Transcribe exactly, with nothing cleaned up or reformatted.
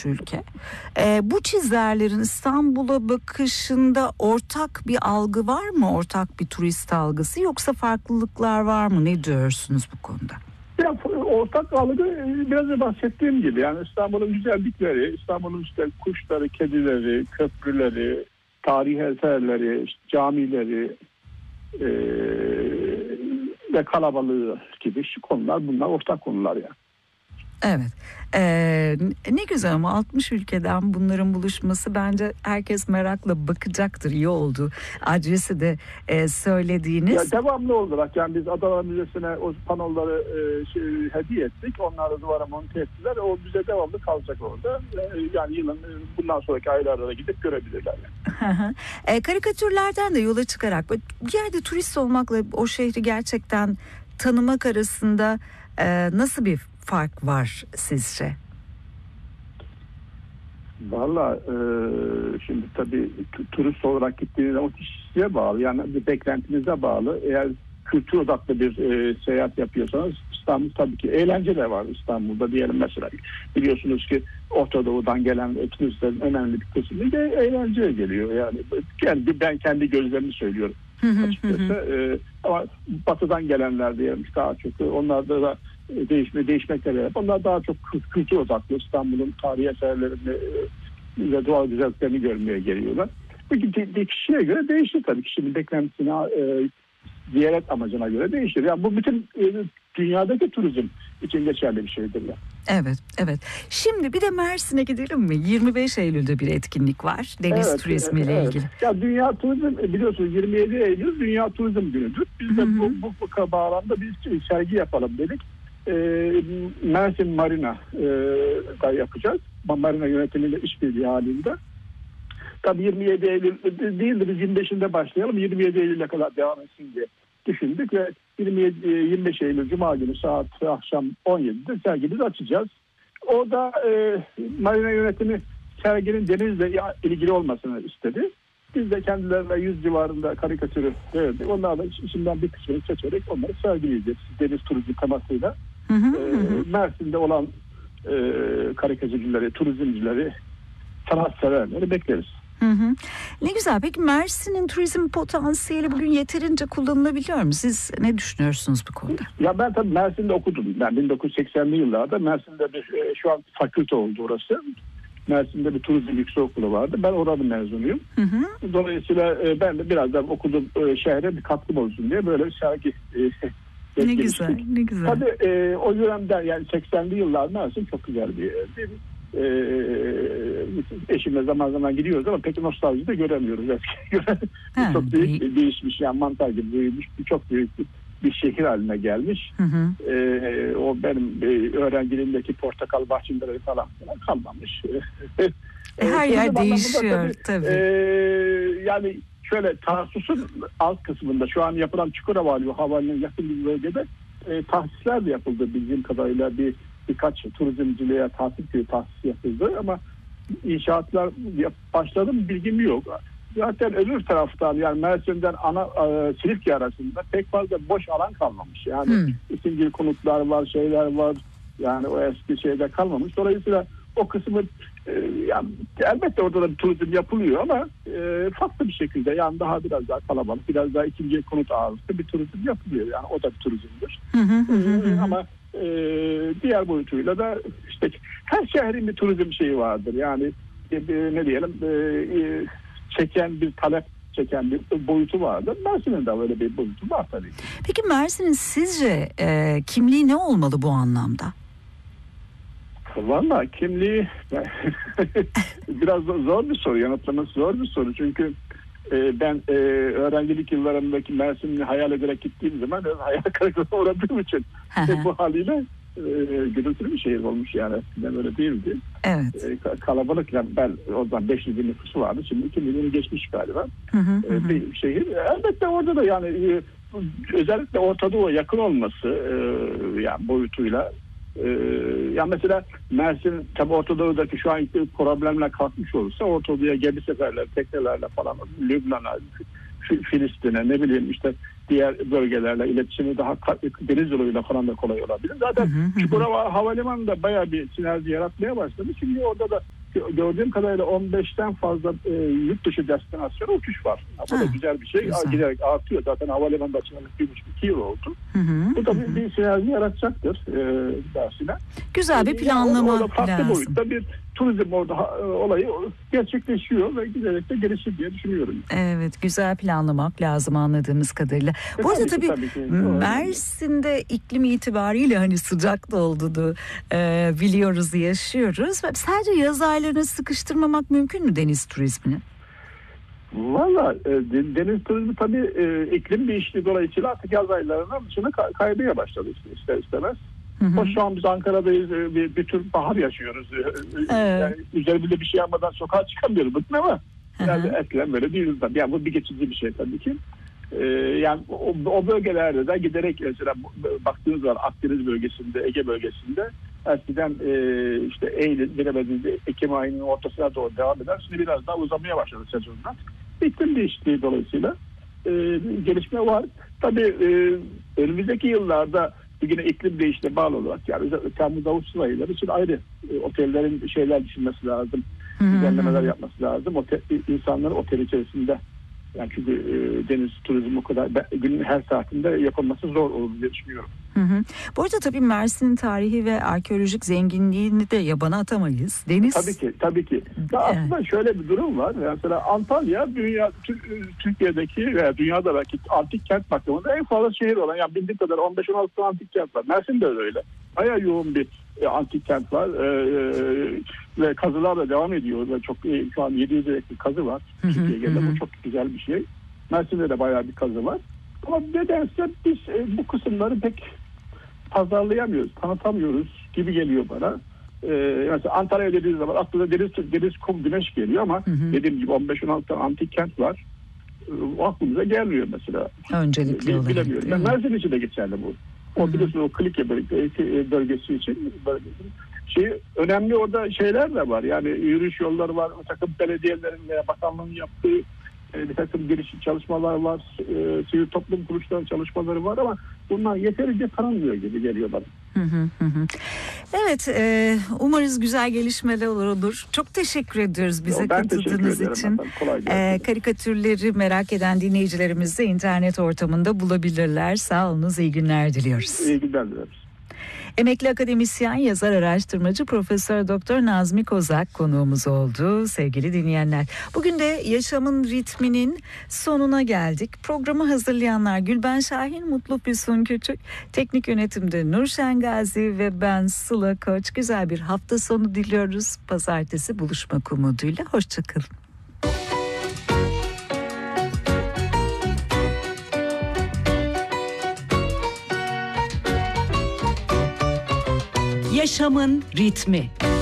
altmış ülke. Ee, bu çizerlerin İstanbul'a bakışında ortak bir algı var mı? Ortak bir turist algısı, yoksa farklılıklar var mı? Ne diyorsunuz bu konuda? Ya, ortak algı biraz da bahsettiğim gibi, yani İstanbul'un güzellikleri, İstanbul'un işte kuşları, kedileri, köprüleri, tarihi eserleri, işte camileri e, ve kalabalığı gibi şu konular, bunlar ortak konular yani. Evet. Ee, ne güzel ama altmış ülkeden bunların buluşması, bence herkes merakla bakacaktır. İyi oldu. Adresi de e, söylediğiniz. Ya, devamlı olarak yani biz Adalar Müzesi'ne o panoları e, şey, hediye ettik. Onları duvara monte ettiler. O bize devamlı kalacak orada. E, yani yılın bundan sonraki aylarda da gidip görebilirler. Yani. e, karikatürlerden de yola çıkarak bir yerde turist olmakla o şehri gerçekten tanımak arasında e, nasıl bir fark var sizce? Valla e, şimdi tabii turist olarak gittiğiniz zaman kişiye bağlı, yani bir beklentinize bağlı. Eğer kültür odaklı bir e, seyahat yapıyorsanız İstanbul tabii ki, eğlence de var İstanbul'da diyelim mesela. Biliyorsunuz ki Orta Doğu'dan gelen turistlerin önemli bir kısmı da eğlenceye geliyor. Yani, yani ben kendi gözlemimi söylüyorum açıkçası. e, ama batıdan gelenler diyelim daha çok, onlarda da değişme değişmekle onlar daha çok kültür odaklı, İstanbul'un tarihi eserlerini ve doğal güzelliklerini görmeye geliyorlar. Peki de, de kişiye göre değişir tabii. Kişinin beklentisine, e, ziyaret amacına göre değişir. Yani bu bütün e, dünyadaki turizm için geçerli bir şeydir ya. Evet, evet. Şimdi bir de Mersin'e gidelim mi? yirmi beş Eylül'de bir etkinlik var. Deniz evet, turizmiyle evet. ilgili. Ya Dünya Turizm, biliyorsunuz yirmi yedi Eylül Dünya Turizm Günü'dür. Biz de bu, bu, bu bağlamda bir sergi yapalım dedik. E, Mersin Marina e, da yapacağız. Marina yönetimiyle işbirliği halinde. Tabii yirmi yedi Eylül değil de biz yirmi beşinde başlayalım. yirmi yedi Eylül'e kadar devam etsin diye düşündük ve yirmi yedi, yirmi beş Eylül Cuma günü saat akşam on yedide sergimizi açacağız. Orada e, Marina yönetimi serginin denizle ilgili olmasını istedi. Biz de kendilerine yüz civarında karikatürü verdik. Onlar da içinden bir kısmını seçerek onları sergileyeceğiz. Deniz turizmi temasıyla. Hı hı, e, hı. Mersin'de olan e, karikatürcüleri, turizmcileri, sanatseverleri bekleriz. Hı hı. Ne güzel. Peki Mersin'in turizm potansiyeli bugün yeterince kullanılabiliyor mu? Siz ne düşünüyorsunuz bu konuda? Ya ben tabii Mersin'de okudum. Ben bin dokuz yüz seksenli yıllarda Mersin'de bir şu an fakülte oldu orası. Mersin'de bir turizm yüksekokulu vardı. Ben oranın mezunuyum. Hı hı. Dolayısıyla ben de biraz da okudum şehre bir katkım olsun diye böyle bir sergi ne güzel, ne güzel. Tabii e, o dönemde yani seksenli yıllar Mersin çok güzel bir yerdi. E, eşimle zaman zaman gidiyoruz ama pek nostalji de göremiyoruz eski. Çok büyük değil. Değişmiş, yani mantar gibi büyümüş, çok büyük bir, bir şehir haline gelmiş. Hı hı. E, o benim e, öğrenciliğimdeki portakal bahçeleri falan falan kalmamış. E, her e, yer değişiyor tabii. tabii. E, yani şöyle Tarsus'un alt kısmında şu an yapılan Çukurova Havalimanı'nın yakın bir bölgede e, tahsisler de yapıldı bildiğim kadarıyla. Bir birkaç turizmciliğe tahsis köyü tahsis yapıldı ama inşaatlar başladı mı bilgim yok. Zaten öbür taraftan yani Mersin'den ana e, Silifke arasında pek fazla boş alan kalmamış. Yani hmm. isimli konutlar var, şeyler var. Yani o eski şeyde kalmamış. Dolayısıyla o kısmı e, yani elbette orada da bir turizm yapılıyor ama e, farklı bir şekilde, yani daha biraz daha kalabalık, biraz daha ikinci konut ağırlıklı bir turizm yapılıyor. Yani o da bir turizmdir. e, ama e, diğer boyutuyla da işte her şehrin bir turizm şeyi vardır. Yani e, ne diyelim e, e, çeken bir talep çeken bir boyutu vardır. Mersin'in de böyle bir boyutu var tabii. Peki Mersin'in sizce e, kimliği ne olmalı bu anlamda? Valla kimliği biraz zor bir soru, yanıtlaması zor bir soru. Çünkü e, ben e, öğrencilik yıllarımdaki Mersin'i hayal ederek gittiğim zaman hayal kırıklığına uğradığım için e, bu haliyle e, gürültülü bir şehir olmuş yani. Eskiden öyle değildi. Evet. E, kalabalık, yani ben o zaman beş yüz bin nüfusu vardı. Şimdi iki milyonu geçmiş galiba. Hı hı, e, hı. Bir şehir. Elbette orada da yani e, özellikle Orta Doğu'ya yakın olması e, yani boyutuyla Ee, ya mesela Mersin tabi Orta Doğu'daki şu anki problemler kalkmış olursa Orta Doğu'ya gemi seferler, teknelerle falan Lübnan'a, Filistin'e, ne bileyim işte diğer bölgelerle iletişimi daha deniz yoluyla falan da kolay olabilir. Zaten Çukurova Havalimanı'nda bayağı bir sinerji yaratmaya başladı. Şimdi orada da gördüğüm kadarıyla on beşten fazla e, yurt dışı destinasyona uçuş var. Bu da güzel bir şey. Güzel. Giderek artıyor. Zaten havalimanı açılalı bir buçuk iki yıl oldu. Hı hı, Bu da bir, bir sinerji yaratacaktır e, dersine. Güzel bir planlama yani farklı lazım. boyutta bir turizm orada e, olayı gerçekleşiyor ve giderek de gelişir diye düşünüyorum. Evet, güzel planlamak lazım anladığımız kadarıyla. E, Bu arada tabii, tabii ki, Mersin'de iklim itibariyle hani sıcak da olduğunu e, biliyoruz, yaşıyoruz. Sadece yaz aylarını sıkıştırmamak mümkün mü deniz turizmini? Valla e, deniz turizmi tabii e, iklim değişikliği dolayısıyla artık yaz aylarının dışına kay- kaybaya başladı işte, ister istemez. Hı hı. Şu an biz Ankara'dayız, bir, bir tür bahar yaşıyoruz. Evet. Yani üzerimizde bir şey yapmadan sokağa çıkamıyoruz bugün ama hı hı. Yani eskiden böyle değiliz. Yani bu bir geçici bir şey tabii ki. Ee, yani o, o bölgelerde de giderek mesela baktığınız zaman Akdeniz bölgesinde, Ege bölgesinde eskiden e, işte Eylül, bilemediğinde Ekim ayının ortasına doğru devam eder. Şimdi biraz daha uzamaya başladı sezonlar. İklim değişikliği dolayısıyla e, gelişme var. Tabii e, önümüzdeki yıllarda yine iklim değişikliğine bağlı olarak yani Temmuz-Ağustos ayları için ayrı e, otellerin şeyler düşünmesi lazım. Düzenlemeler yapması lazım. Otel, insanların otel içerisinde. Yani çünkü e, deniz turizmi o kadar günün her saatinde yapılması zor olur diye düşünüyorum. Hı hı. Bu arada tabii Mersin'in tarihi ve arkeolojik zenginliğini de yabana atamayız. Deniz... Tabii ki, tabii ki. Ya evet. Aslında şöyle bir durum var. Mesela Antalya, dünya Türkiye'deki veya dünyada belki antik kent bakımında en fazla şehir olan, yani bildiğim kadar on beş on altı antik kent var. Mersin de öyle. Bayağı yoğun bir e, antik kent var. E, e, ve kazılar da devam ediyor. Ve çok e, şu an yedi yüze yakın kazı var. Türkiye'de bu çok güzel bir şey. Mersin'de de bayağı bir kazı var. Ama nedense biz e, bu kısımları pek pazarlayamıyoruz, tanıtamıyoruz gibi geliyor bana. Ee, mesela Antalya'ya dediğiniz zaman aslında deniz, deniz, kum, güneş geliyor ama hı hı. dediğim gibi on beş on altı antik kent var. Ee, aklımıza gelmiyor mesela. Öncelikli olarak. Bilemiyorum. Yani Mersin için de geçerli bu. O hı hı. biliyorsun o Klike bölgesi için. Şey, önemli orada şeyler de var. Yani yürüyüş yolları var. Bir takım belediyelerin veya bakanlığın yaptığı bir takım girişim çalışmalar var. E, sivil toplum kuruluşlarının çalışmaları var ama bunlar yeterince tanınmıyor gibi geliyor bana. Hı hı hı. Evet, e, umarız güzel gelişmeler olur. Çok teşekkür ediyoruz bize katıldığınız için. E, karikatürleri merak eden dinleyicilerimiz de internet ortamında bulabilirler. Sağ olunuz, iyi günler diliyoruz. İyi günler diliyoruz. Emekli akademisyen, yazar, araştırmacı Profesör Doktor Nazmi Kozak konuğumuz oldu sevgili dinleyenler. Bugün de yaşamın ritminin sonuna geldik. Programı hazırlayanlar Gülben Şahin, Mutlu Füsun Küçük, teknik yönetimde Nurşen Gazi ve ben Sıla Koç. Güzel bir hafta sonu diliyoruz. Pazartesi buluşmak umuduyla. Hoşçakalın. Yaşamın ritmi.